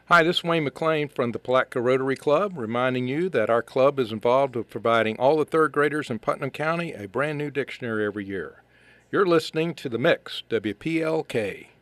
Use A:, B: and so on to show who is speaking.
A: Hi, this is Wayne McLean from the Palatka Rotary Club, reminding you that our club is involved with providing all the third graders in Putnam County a brand new dictionary every year. You're listening to The Mix, WPLK.